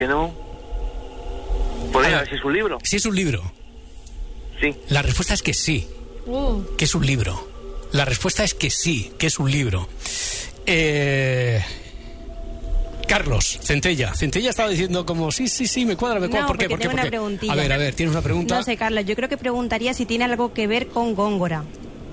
Que no. Podría ver si es un libro. ¿Si es un libro? Sí. La respuesta es que sí. Que es un libro. La respuesta es que sí, que es un libro. Carlos, Centella estaba diciendo como sí, me cuadra. No, ¿Por qué? porque tengo una preguntilla. A ver, ¿tienes una pregunta? No sé, Carlos, yo creo que preguntaría si tiene algo que ver con Góngora.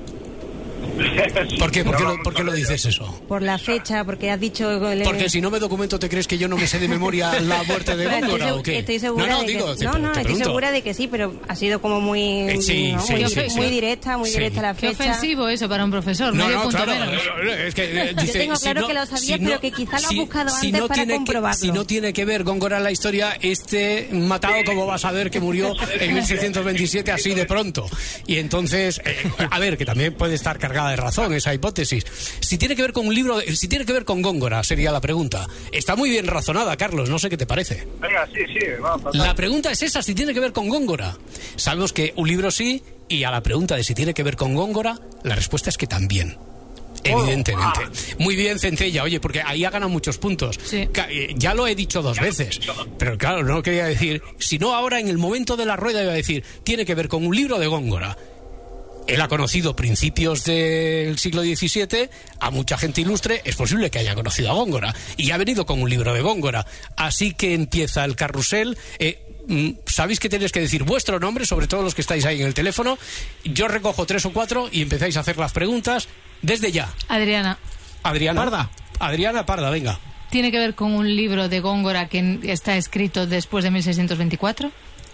¿Por qué? ¿Por qué lo dices eso? Por la fecha, porque has dicho... Porque si no me documento, ¿te crees que yo no me sé de memoria la muerte de Góngora o qué? Estoy segura estoy segura de que sí, pero ha sido como muy directa la fecha. Qué ofensivo eso para un profesor. Medio punto menos. Es que, dice, yo tengo claro que lo sabía, pero que quizá lo has buscado antes para comprobarlo. Si no tiene que ver Góngora en la historia, matado, como vas a ver que murió en 1627 así de pronto. Y entonces, a ver, que también puede estar cargada de razón esa hipótesis. Si tiene que ver con un libro, si tiene que ver con Góngora, sería la pregunta. Está muy bien razonada, Carlos, no sé qué te parece. Venga, sí, vamos. La pregunta es esa, si tiene que ver con Góngora. Sabemos que un libro sí, y a la pregunta de si tiene que ver con Góngora, la respuesta es que también. Evidentemente. Muy bien, Centella. Oye, porque ahí ha ganado muchos puntos. Sí. Ya lo he dicho 2 veces. Pero claro, no quería decir... Si no, ahora en el momento de la rueda iba a decir, tiene que ver con un libro de Góngora. Él ha conocido principios del siglo XVII a mucha gente ilustre, es posible que haya conocido a Góngora, y ha venido con un libro de Góngora. Así que empieza el carrusel. Sabéis que tenéis que decir vuestro nombre, sobre todo los que estáis ahí en el teléfono. Yo recojo 3 o 4 y empezáis a hacer las preguntas desde ya. Adriana Parda. Adriana Parda, venga. ¿Tiene que ver con un libro de Góngora que está escrito después de 1624?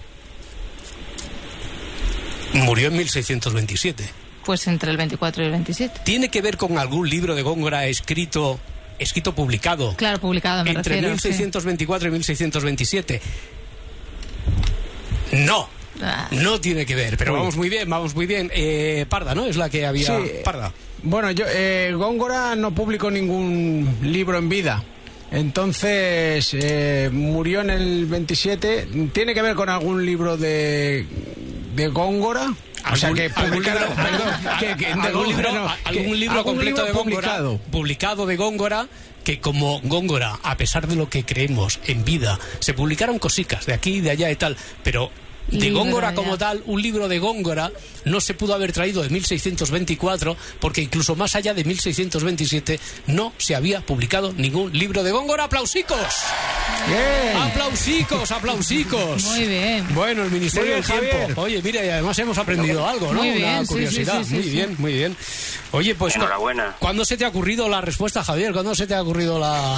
Murió en 1627. Pues entre el 24 y el 27. ¿Tiene que ver con algún libro de Góngora escrito publicado? Claro, publicado, me entre refiero. Entre 1624 y 1627. No. No tiene que ver, pero vamos muy bien. Parda, ¿no? Es la que había... Sí. Parda. Bueno, Góngora no publicó ningún libro en vida. Entonces, murió en el 27. ¿Tiene que ver con algún libro de Góngora? O sea, que publicaron... ¿Algún libro completo de Góngora? Publicado de Góngora, que como Góngora, a pesar de lo que creemos en vida, se publicaron cositas de aquí, de allá y tal, pero... De Góngora como tal, un libro de Góngora no se pudo haber traído de 1624 porque incluso más allá de 1627 no se había publicado ningún libro de Góngora. ¡Aplausicos! Bien. ¡Aplausicos! Muy bien. Bueno, el Ministerio del Tiempo. Javier. Oye, mira, y además hemos aprendido algo, ¿no? Muy bien, Una curiosidad. sí. Muy bien. Oye, pues... Enhorabuena. ¿Cuándo se te ha ocurrido la respuesta, Javier? ¿Cuándo se te ha ocurrido la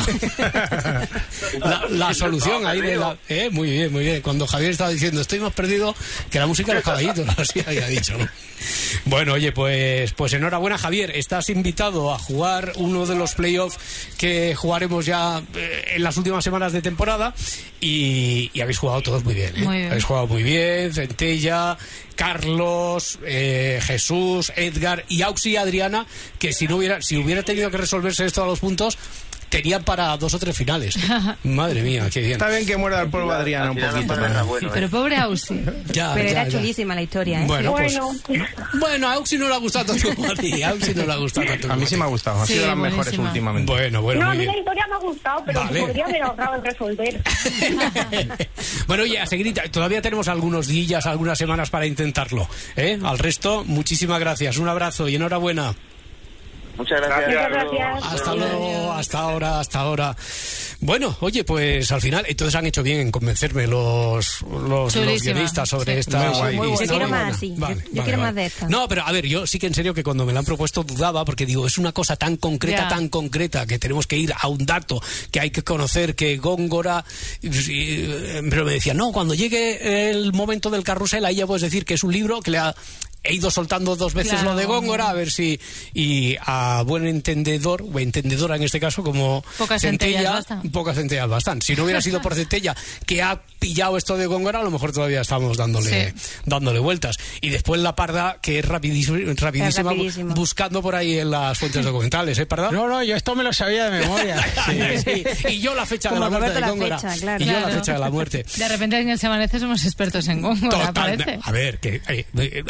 solución ahí de la... Muy bien. Cuando Javier estaba diciendo, estoy más perdido que la música de los caballitos, así había dicho, ¿no? Bueno, oye, pues enhorabuena, Javier. Estás invitado a jugar uno de los playoffs que jugaremos ya en las últimas semanas de temporada y habéis jugado todos muy bien, ¿eh? Muy bien. Habéis jugado muy bien, Centella, Carlos, Jesús, Edgar y Auxi y Adriana, que si hubiera tenido que resolverse esto a los puntos, tenían para 2 o 3 finales. Madre mía, qué bien. Está bien que muerda el polvo Adriana un poquito. Pero pobre Ausi. Pero era chulísima la historia, ¿eh? Bueno, a Auxi no le ha gustado tanto como a ti. A mí sí me ha gustado, ha sido de las mejores buenísima. últimamente. Bueno, No, a muy mí bien. la historia me ha gustado, pero Vale. podría haber ahorrado en resolver. Bueno, oye, a seguir, todavía tenemos algunos días, algunas semanas para intentarlo, ¿eh? Al resto, muchísimas gracias. Un abrazo y enhorabuena. Muchas gracias. Muchas gracias. Hasta luego, hasta ahora. Bueno, oye, pues al final, entonces han hecho bien en convencerme los guionistas sobre esta... Muy guay. Yo quiero más así. Yo quiero más de esta. No, pero a ver, yo sí que en serio que cuando me la han propuesto dudaba, porque digo, es una cosa tan concreta, que tenemos que ir a un dato, que hay que conocer, que Góngora... Pero me decían, no, cuando llegue el momento del carrusel, ahí ya puedes decir que es un libro que he ido soltando 2 veces lo de Góngora, a ver si... Y a buen entendedor, o entendedora en este caso, como Pocas Centella, centellas pocas centellas bastan. Si no hubiera sido por Centella, que ha pillado esto de Góngora, a lo mejor todavía estamos dándole vueltas. Y después la Parda, que es rapidísima, buscando por ahí en las fuentes documentales, ¿eh, Parda? No, yo esto me lo sabía de memoria. Sí. Y yo la fecha de la muerte de Góngora. Claro. Y yo la fecha de la muerte. De repente en el Se Amanece somos expertos en Góngora, Total. parece. A ver, que ¿habéis visto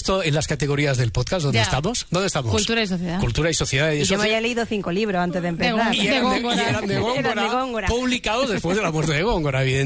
esto en las categorías del podcast? ¿Dónde estamos? ¿Dónde estamos? Cultura y sociedad. Cultura y sociedad. Y yo me había leído 5 libros antes de empezar. Y eran de Góngora, publicados después de la muerte de Góngora, evidentemente.